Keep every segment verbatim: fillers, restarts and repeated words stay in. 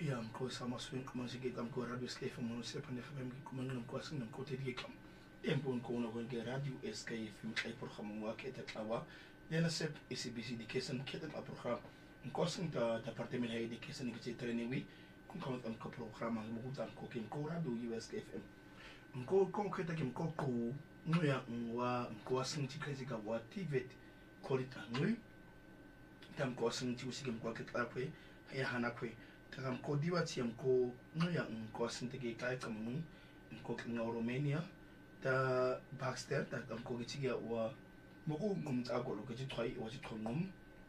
Ja, mkosa maswing kumanzige kam ko radio F M no sepan F M ki kumangu mkosa ngam kote di kam. Empon ko no gonge radio S K F M kay program wa kete tawa. Dena sep E C B C education kete a program. Mkosa ta departement hay education ki ci training wi kun kam am ko program ang mo tan ko kin ko radio U S K F M. Mko ko kete kim ko ko nguya wa mkosa nti kezi ka wa T V E T kolita ngui. Tam ko sin ti usigem ko kete apwe ya hana kwe. Takam ko diwa tiam ko nguya ko sintege kai kamu ko kinga Romania ta Baxter ta kam ko gichiga wa moko ngum ta ko lo gichi thoi wa chi thongum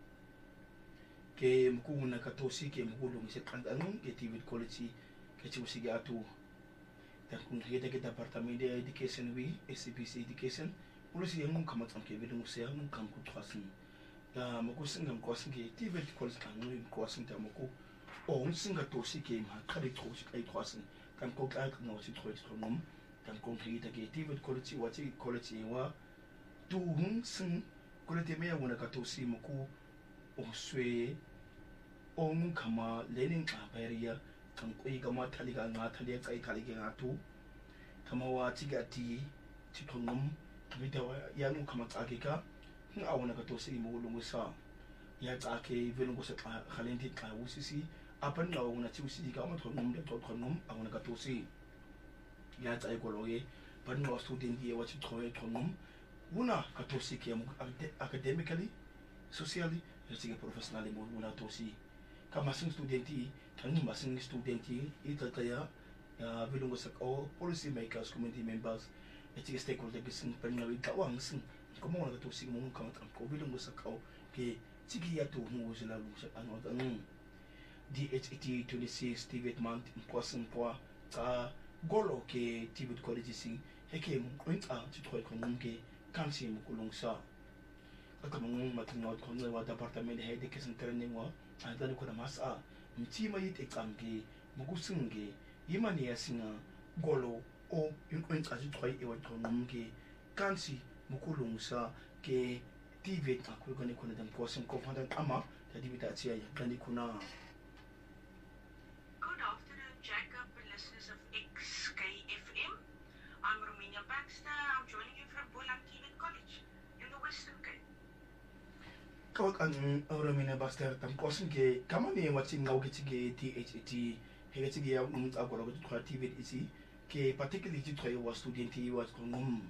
ke moko na ka tosi ke moko lo ngise kandang ke T V quality ke chi usiga atu ta kun hita ke department de education wi S C B C education polisi ngum kamat am ke bidu se ngum kam ko thasin ta moko singam ko singe T V quality kan ngum ko sinta moko on singa tosi ke ma kare tosi ai kwasin kan ko ka no si thoi thongum kan ko hita ke T V quality wa chi quality wa tu hun sin quality me wona ka tosi moko o swe on kama lenin abariya kan ko ga ma tali ga nga tali kai tali ga to kama wa ti ga ti ti thongum vida ya nu kama tsake ka hin a wona ka tosi mo lungu sa ya tsake velungu sa khalenti ka wusisi apan na wona ti wusisi ka ma thongum de to thongum a wona ka tosi ya tsai ko loye pan no student ye wa ti thoye thongum wona ka tosi ke mo academically socially ya ti professionally mo wona tosi kama sing studenti kan ma sing studenti ita kaya ya velungu sa ko policy makers community members eti stakeholder sing pan na wi kawang sing ko mo na ka tosi mo ka ma ko velungu sa ko ke tiki ya to mo sila lu sa ano ang D H E T twenty-six T V E T month important po ka golo ke T V E T college sing heke mo point a ti thoi ko ngum ke kansi mo kulong sa aka mo matingot ko na wa department de education training wa anta ko na mas a mti mai te kamge mo kusinge yimani ya singa golo o yung point a ti thoi e wa ko ngum ke kansi mo kulong sa ke T V E T ko gani ko na dan ko sim ko fandan ama ta dibita tsiya ya gani kuna. Good afternoon, Jacob and listeners of X K F M. I'm Romania Baxter. I'm joining you from Bulang T V E T College in the Western Cape. Kawak ang Romania Baxter tam ko sim ke kama ni watching ngau ke tige T H E T he tige ya um ta ko ko T V E T isi ke particularly ti thoi wa student ti wa ko ngum.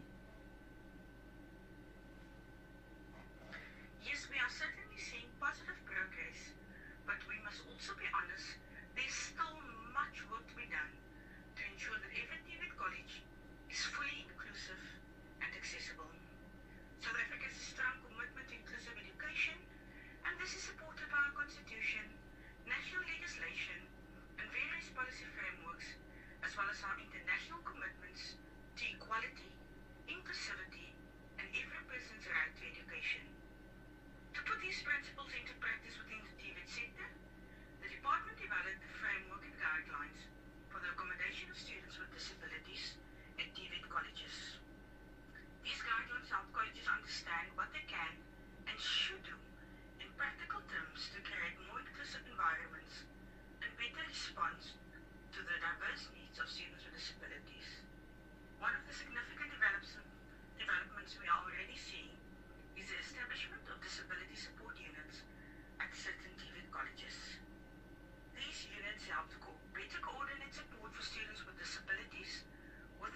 Yes, we are certainly seeing positive progress, but we must also be honest, there's still much work to be done to ensure that every T V E T college is fully inclusive and accessible. South Africa has a strong commitment to inclusive education, and this is supported by our constitution, national legislation, and various policy frameworks, as well as our international commitments to equality, inclusivity, and every person's right to education. To put these principles into practice within the T V E T sector, the department developed the framework and guidelines for the accommodation of students with disabilities at T V E T colleges. These guidelines help colleges understand what they can and should do in practical terms to create more inclusive environments and better response to the diverse needs of students with disabilities. One of the significant develops- developments we are already seeing is the establishment of disability support units at certain T V E T colleges. These units help to co- better coordinate support for students with disabilities with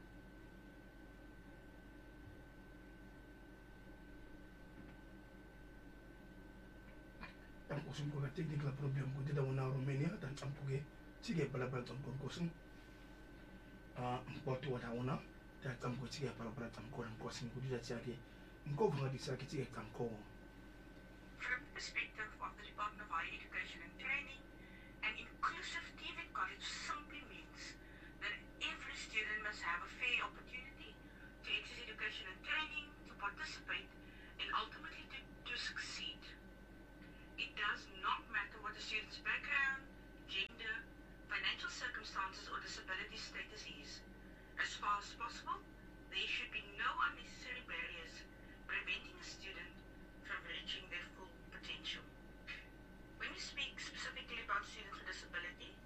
Tam ko sim ko ka technical problem ko ti daw na Romania dan tam ko ge sige pala pala tam ko sim ah ko to wa na dan tam ko sige pala pala tam ko ran ko sim ko ti da sige ko vanga di sa ki sige tam ko. From the perspective of the Department of Higher Education and Training, an inclusive T V E T college simply means that every student must have a fair opportunity to access education and training, to participate, and ultimately to, to succeed. It does not matter what the student's background, gender, financial circumstances, or disability status is. As far as possible, there should be no unnecessary barriers preventing a student from reaching their full potential. When we speak specifically about students with disability,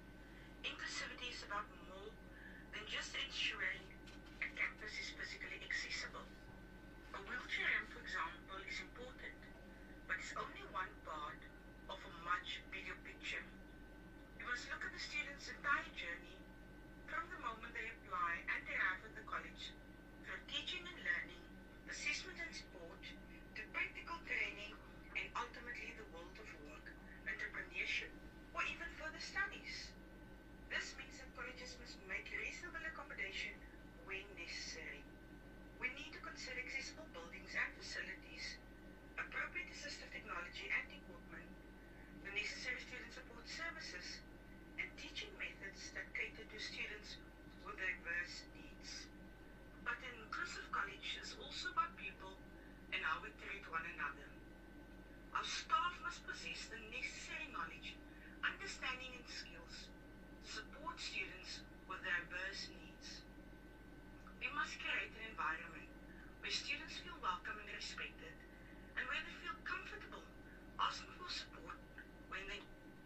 about more than just ensuring a campus is physically accessible. A wheelchair ramp, for example, is important, but it's only one part of a much bigger picture. We must look at the students' entire journey from the moment they apply and arrive at the college, through teaching and learning, assessment and support, to practical training, and ultimately the world of work, entrepreneurship, or even further studies. This means that colleges must make reasonable accommodation when necessary. We need to consider accessible buildings and facilities, appropriate assistive technology and equipment, the necessary student support services, and teaching methods that cater to students with diverse needs. But an inclusive college is also about people and how we treat one another. Our staff must possess the necessary knowledge, understanding and skills to support students with diverse needs. We must create an environment where students feel welcome and respected, and where they feel comfortable asking for support when they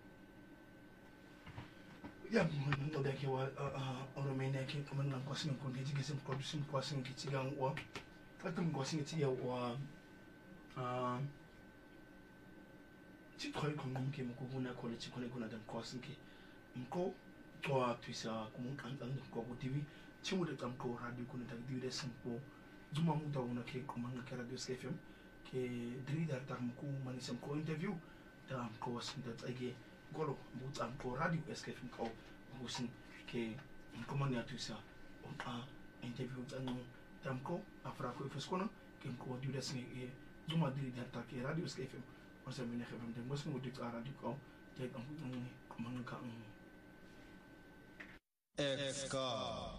Yeah, no da ke wa oro me ne ke kuma nan kwasin kun ke jige sim production kwasin ke cigan wa fatum kwasin ke ciya wa ah ci khoi kon mun ke mu ko na college ko ne kuna dan kwasin ke mko to twisa kuma kan dan ko ko tv ci mu da tam ko radio kuna da diwi da simpo juma mu da wona ke kuma na ke radio S K F M ke dri da ta mu ko mani sam ko interview da ko wasin da tsage golo bu tam ko radio S K F M ko busin ke kuma ne twisa on a interview dan tam ko afra ko ifskona ke ko diwi da singe e juma dri da ta ke radio S K F M on sa mine xefam de mos mo dit radio ko te am kuma ka F K